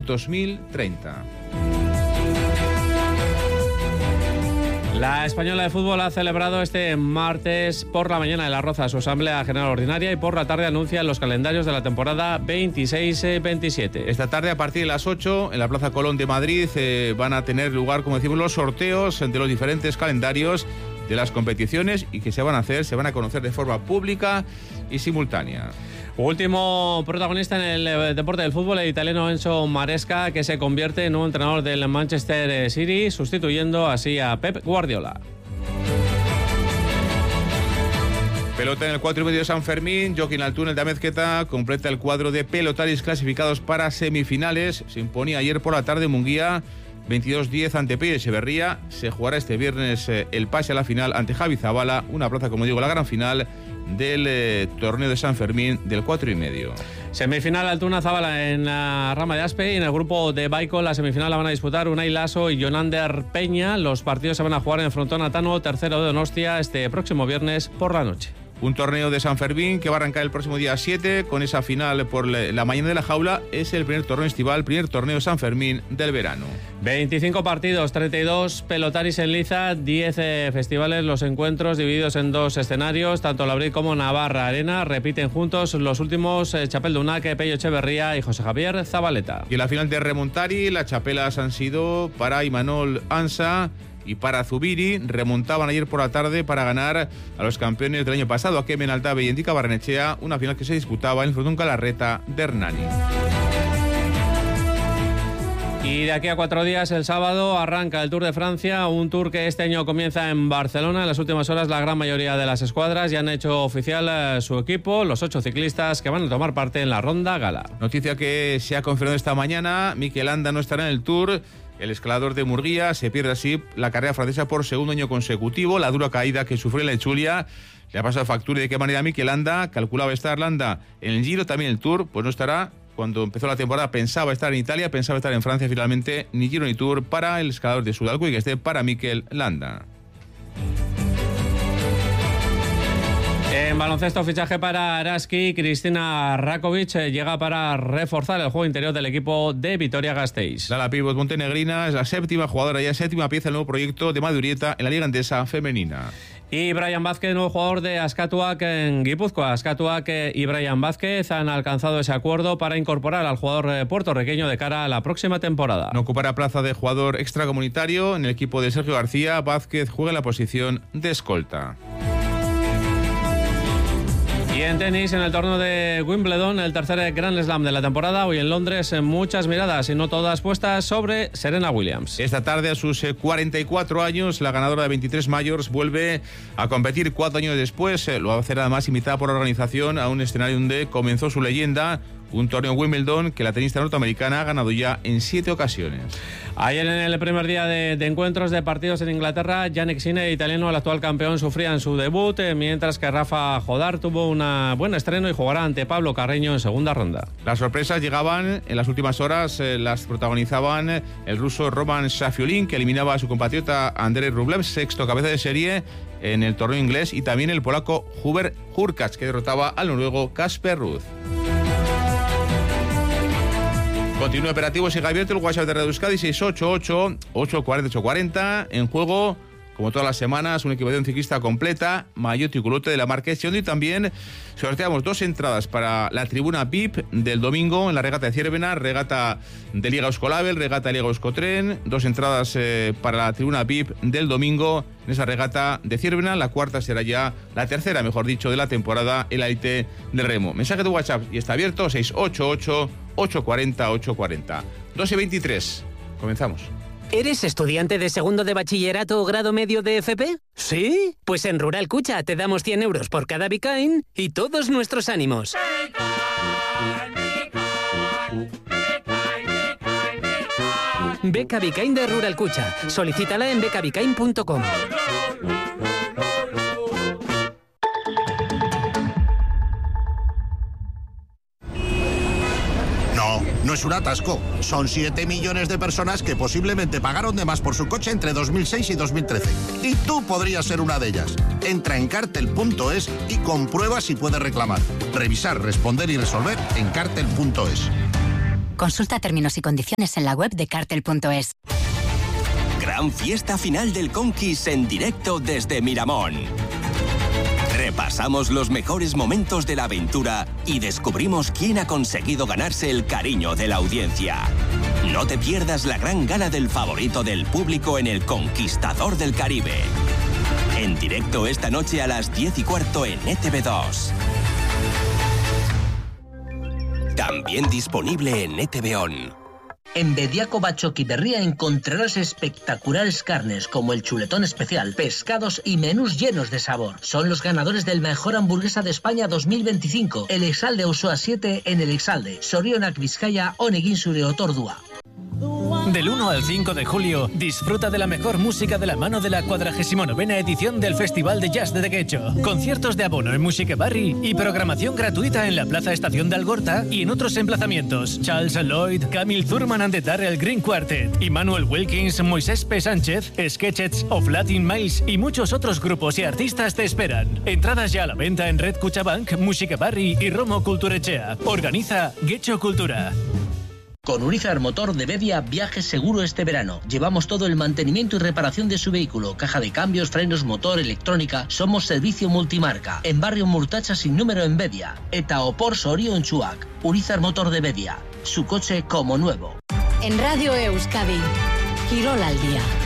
2030. La Española de Fútbol ha celebrado este martes por la mañana en La Roza su asamblea general ordinaria y por la tarde anuncia los calendarios de la temporada 26-27. Esta tarde a partir de las 8 en la Plaza Colón de Madrid van a tener lugar, como decimos, los sorteos de los diferentes calendarios de las competiciones y que se van a conocer de forma pública y simultánea. Último protagonista en el deporte del fútbol, el italiano Enzo Maresca, que se convierte en nuevo entrenador del Manchester City, sustituyendo así a Pep Guardiola. Pelota en el 4,5 de San Fermín. Joaquín Altuna, el de Amezqueta, completa el cuadro de pelotaris clasificados para semifinales. Se imponía ayer por la tarde Munguía 22-10 ante Pello Echeverría. Se jugará este viernes el pase a la final ante Javi Zabala, una plaza, como digo, la gran final del torneo de San Fermín del 4,5. Semifinal Altuna Zabala en la rama de Aspe, y en el grupo de Baico la semifinal la van a disputar Unai Lasso y Jonander Peña. Los partidos se van a jugar en el Frontón Atano, tercero de Donostia, este próximo viernes por la noche. Un torneo de San Fermín que va a arrancar el próximo día 7 con esa final por la mañana de la jaula. Es el primer torneo estival, primer torneo San Fermín del verano. 25 partidos, 32 pelotaris en liza, 10 festivales, los encuentros divididos en dos escenarios, tanto Labrit como Navarra Arena. Repiten juntos los últimos Chapel de Unaque, Pello Echeverría y José Javier Zabaleta. Y en la final de Remontari, las chapelas han sido para Imanol Ansa y para Zubiri. Remontaban ayer por la tarde para ganar a los campeones del año pasado, a Kemen Altave y Endika Barrenechea, una final que se disputaba en el Frontón Galarreta de Hernani. Y de aquí a 4 días, el sábado, arranca el Tour de Francia, un Tour que este año comienza en Barcelona. En las últimas horas, la gran mayoría de las escuadras ya han hecho oficial su equipo, los 8 ciclistas que van a tomar parte en la ronda gala. Noticia que se ha confirmado esta mañana: Mikel Landa no estará en el Tour. El escalador de Murguía se pierde así la carrera francesa por segundo año consecutivo. La dura caída que sufrió en la Etxulia le ha pasado factura. ¿Y de qué manera Mikel Landa? Calculaba estar Landa en el Giro, también el Tour, pues no estará. Cuando empezó la temporada pensaba estar en Italia, pensaba estar en Francia. Finalmente ni Giro ni Tour para el escalador de Sudalco y que esté para Mikel Landa. En baloncesto, fichaje para Araski. Cristina Rakovic llega para reforzar el juego interior del equipo de Vitoria-Gasteiz. La pívot montenegrina es la séptima jugadora, ya séptima pieza del nuevo proyecto de Madurieta en la Liga Endesa femenina. Y Brian Vázquez, nuevo jugador de Azkatuak en Guipúzcoa. Azkatuak y Brian Vázquez han alcanzado ese acuerdo para incorporar al jugador puertorriqueño de cara a la próxima temporada. No ocupará plaza de jugador extracomunitario en el equipo de Sergio García. Vázquez juega en la posición de escolta. Y en tenis, en el torneo de Wimbledon, el tercer Grand Slam de la temporada, hoy en Londres, muchas miradas y no todas puestas sobre Serena Williams. Esta tarde, a sus 44 años, la ganadora de 23 Majors vuelve a competir 4 años después. Lo va a hacer además invitada por la organización a un escenario donde comenzó su leyenda, un torneo en Wimbledon que la tenista norteamericana ha ganado ya en 7 ocasiones. Ayer, en el primer día de encuentros de partidos en Inglaterra, Jannik Sinner, italiano, el actual campeón, sufría en su debut, mientras que Rafa Jodar tuvo un buen estreno y jugará ante Pablo Carreño en segunda ronda. Las sorpresas llegaban en las últimas horas, las protagonizaban el ruso Roman Safiulin, que eliminaba a su compatriota Andrei Rublev, sexto cabeza de serie en el torneo inglés, y también el polaco Hubert Hurkacz, que derrotaba al noruego Casper Ruud. Continúa operativo, sigue abierto el WhatsApp de Radio Euskadi 688-840-840. En juego, como todas las semanas, una equipación ciclista completa, maillot y culotte de la marca Siondo, y también sorteamos 2 entradas para la tribuna VIP del domingo en la regata de Ciervena, regata de Liga Euskolabel, regata de Liga Euskotren. 2 entradas para la tribuna VIP del domingo en esa regata de Ciervena. La cuarta será ya la tercera, mejor dicho, de la temporada en la élite del remo. Mensaje de WhatsApp y está abierto, 688-840-840. 2:23. Comenzamos. ¿Eres estudiante de segundo de bachillerato o grado medio de FP? ¿Sí? Pues en Rural Cucha te damos 100 euros por cada Bicain y todos nuestros ánimos. Beca Bicain de Rural Cucha. Solicítala en becabicain.com. No es un atasco. Son 7 millones de personas que posiblemente pagaron de más por su coche entre 2006 y 2013. Y tú podrías ser una de ellas. Entra en cartel.es y comprueba si puedes reclamar. Revisar, responder y resolver en cartel.es. Consulta términos y condiciones en la web de Cartel.es. Gran fiesta final del Conquis en directo desde Miramón. Repasamos los mejores momentos de la aventura y descubrimos quién ha conseguido ganarse el cariño de la audiencia. No te pierdas la gran gala del favorito del público en El Conquistador del Caribe. En directo esta noche a las 10:15 en ETV2. También disponible en ETV On. En Bediaco Bachoqui Berría encontrarás espectaculares carnes como el chuletón especial, pescados y menús llenos de sabor. Son los ganadores del Mejor Hamburguesa de España 2025. El Exalde Osoa 7 en el Exalde. Sorionak Vizcaya, Onegin Zure Otordua. Del 1 al 5 de julio, disfruta de la mejor música de la mano de la 49ª edición del Festival de Jazz de Guecho. Conciertos de abono en Musique Barri y programación gratuita en la Plaza Estación de Algorta y en otros emplazamientos. Charles Lloyd, Camille Thurman and the Darrell Green Quartet, Emmanuel Wilkins, Moisés P. Sánchez, Sketchets of Latin Miles y muchos otros grupos y artistas te esperan. Entradas ya a la venta en Red Cuchabank, Musique Barri y Romo Culturechea. Organiza Guecho Cultura. Con Urizar Motor de Bedia, viaje seguro este verano. Llevamos todo el mantenimiento y reparación de su vehículo, caja de cambios, frenos, motor, electrónica. Somos servicio multimarca. En barrio Murtacha sin número en Bedia. Eta Opor Sorio en Chuac. Urizar Motor de Bedia. Su coche como nuevo. En Radio Euskadi, Quirol al día.